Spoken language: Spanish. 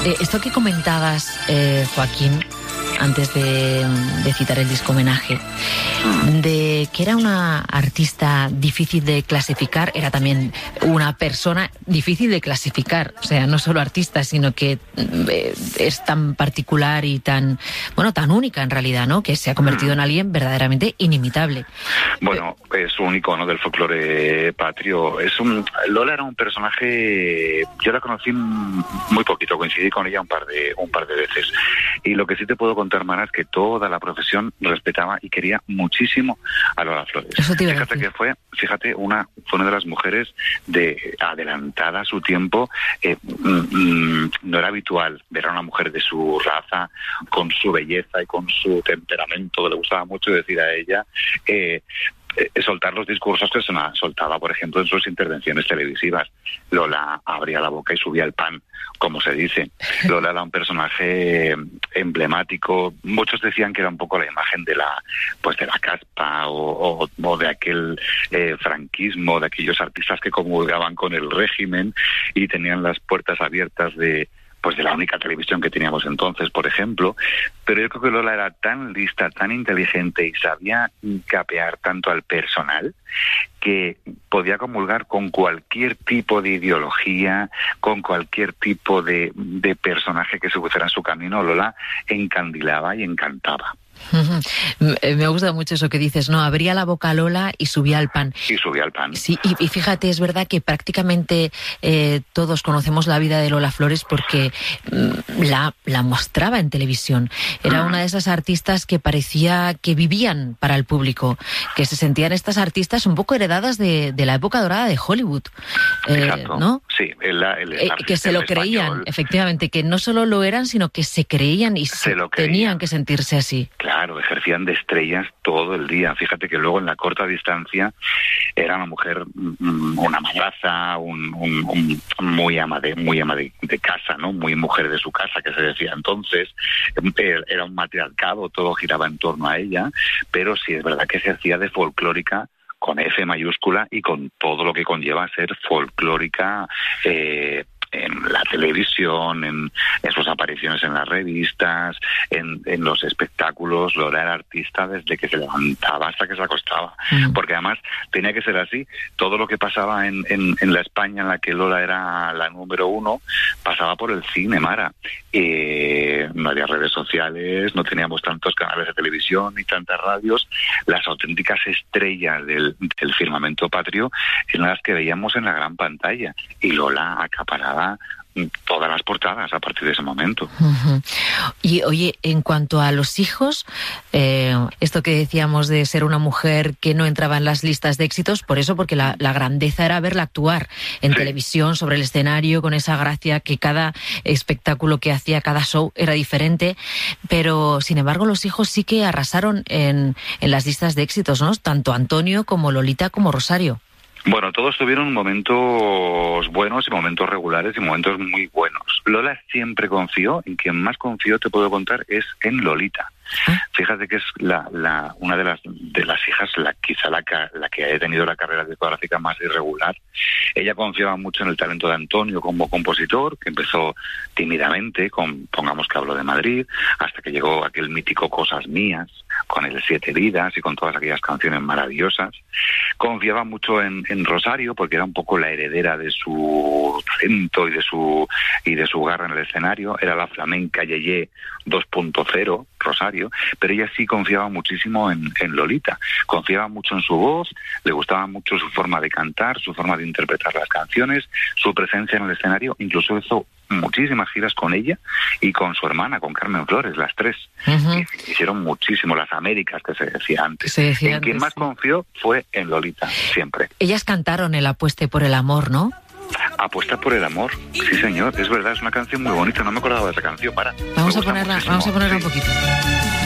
Esto que comentabas, Joaquín, antes de citar el disco homenaje, de que era una artista difícil de clasificar, era también una persona difícil de clasificar, o sea, no solo artista, sino que es tan particular y tan única en realidad, ¿no? Que se ha convertido en alguien verdaderamente inimitable. Bueno, es un icono del folclore patrio. Lola era un personaje, yo la conocí muy poquito, coincidí con ella un par de veces. Y lo que sí te puedo contar, Mara, es que toda la profesión respetaba y quería muchísimo a Lola Flores. Eso te iba a decir. Fíjate que fue una de las mujeres adelantada a su tiempo. No era habitual ver a una mujer de su raza, con su belleza y con su temperamento, que le gustaba mucho decir a ella, soltar los discursos que soltaba, por ejemplo, en sus intervenciones televisivas. Lola abría la boca y subía el pan, como se dice. Lola era un personaje emblemático. Muchos decían que era un poco la imagen de la caspa o de aquel franquismo, de aquellos artistas que comulgaban con el régimen y tenían las puertas abiertas de la única televisión que teníamos entonces, por ejemplo. Pero yo creo que Lola era tan lista, tan inteligente y sabía capear tanto al personal que podía comulgar con cualquier tipo de ideología, con cualquier tipo de personaje que se pusiera en su camino. Lola encandilaba y encantaba. Me gusta mucho eso que dices, ¿no? Abría la boca Lola y subía el pan. Y subía el pan. Sí, y fíjate, es verdad que prácticamente todos conocemos la vida de Lola Flores porque la mostraba en televisión. Era una de esas artistas que parecía que vivían para el público, que se sentían estas artistas un poco heredadas de la época dorada de Hollywood. Exacto. ¿No? Sí, que se lo creían, español. Efectivamente, que no solo lo eran, sino que se creían y tenían que sentirse así. Claro, ejercían de estrellas todo el día. Fíjate que luego en la corta distancia era una mujer, una madraza, muy ama de casa, ¿no? Muy mujer de su casa, que se decía entonces. Era un matriarcado, todo giraba en torno a ella, pero sí es verdad que ejercía de folclórica con F mayúscula y con todo lo que conlleva ser folclórica en la televisión, en sus apariciones en las revistas, en los espectáculos. Lola era artista desde que se levantaba hasta que se acostaba, porque además tenía que ser así. Todo lo que pasaba en la España en la que Lola era la número uno, pasaba por el cine, Mara. No había redes sociales, no teníamos tantos canales de televisión ni tantas radios. Las auténticas estrellas del firmamento patrio eran las que veíamos en la gran pantalla, y Lola acaparaba todas las portadas a partir de ese momento. Y oye, en cuanto a los hijos, esto que decíamos de ser una mujer que no entraba en las listas de éxitos, porque la grandeza era verla actuar en televisión, sobre el escenario, con esa gracia, que cada espectáculo que hacía, cada show era diferente, pero sin embargo los hijos sí que arrasaron en las listas de éxitos, ¿no? Tanto Antonio como Lolita como Rosario. Bueno, todos tuvieron momentos buenos y momentos regulares y momentos muy buenos. Lola siempre confió, en quien más confió, te puedo contar, es en Lolita. Fíjate que es una de las hijas, quizá la que haya tenido la carrera discográfica más irregular. Ella confiaba mucho en el talento de Antonio como compositor, que empezó tímidamente pongamos que Hablo de Madrid, hasta que llegó aquel mítico Cosas Mías, con el Siete Vidas y con todas aquellas canciones maravillosas. Confiaba mucho en Rosario, porque era un poco la heredera de su talento y de su garra en el escenario. Era la flamenca Yeye 2.0, Rosario, pero ella sí confiaba muchísimo en Lolita. Confiaba mucho en su voz, le gustaba mucho su forma de cantar, su forma de interpretar las canciones, su presencia en el escenario. Incluso hizo muchísimas giras con ella y con su hermana, con Carmen Flores, las tres. Hicieron muchísimo, las Américas, que se decía antes. Quien más confió fue en Lolita, siempre. Ellas cantaron el Apueste por el amor, ¿no? Apuesta por el amor, sí señor, es verdad, es una canción muy bonita, no me acordaba de esa canción, Vamos a ponerla un poquito.